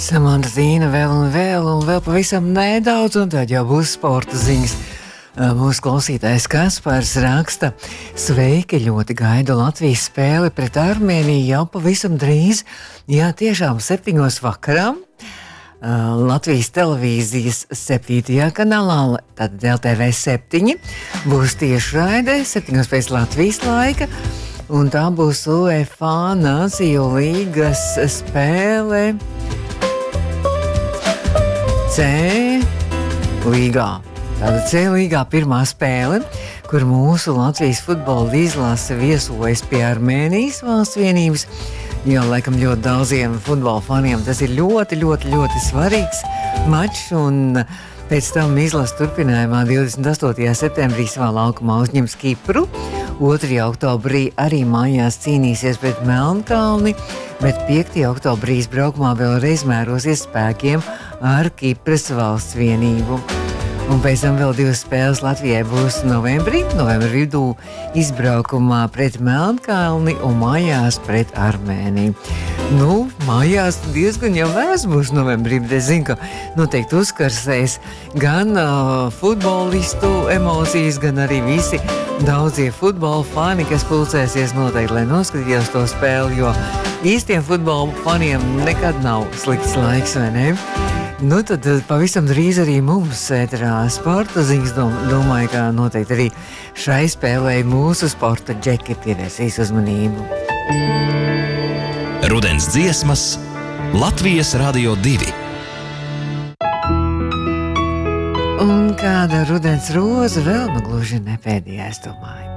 Samanta Zīna vēl pavisam nedaudz, un tad jau būs sporta ziņas. Mūsu klausītājs Kaspars raksta: sveiki, ļoti gaidu Latvijas spēli pret Armēniju jau pavisam drīz. Jā, tiešām 7 vakarā. Latvijas televīzijas 7. kanālā, tad LTV 7, būs tiešraidē 7 pēc Latvijas laika. Un tā būs UEFA Nāciju līgas spēle C līgā. Tāda C līgā pirmā spēle, kur mūsu Latvijas futbola izlase viesojas pie Armēnijas valsts vienības. Jo, laikam, ļoti daudziem futbola faniem tas ir ļoti svarīgs mačs, un pēc tam izlase turpinājumā 28. septembrī savā laukumā uzņems Kipru. 2. oktobrī arī mājās cīnīsies pret Melnkalni, bet 5. oktobrī izbraukumā vēlreiz mērosies spēkiem ar Kipras valsts vienību. Un pēc tam vēl 2 spēles Latvijai būs novembrī vidū izbraukumā pret Melnkalni un mājās pret Armēniju. Nu, mājās diezgan jau vēs būs novembrī, bet es zinu, ka noteikti uzkarsēs gan futbolistu emocijas, gan arī visi daudzie futbola fani, kas pulcēsies noteikti, lai noskatītos to spēli, jo īstiem futbola faniem nekad nav slikts laiks, vai ne? Nu, tad pavisam drīz arī mums ēterā sporta ziņas. Domāju, ka noteikti arī šai spēlē mūsu sporta džeki pievērsīs uzmanību. Rudens dziesmas Latvijas Radio 2. Un kāda rudens roza vēl gluži ne pēdējā, es domāju.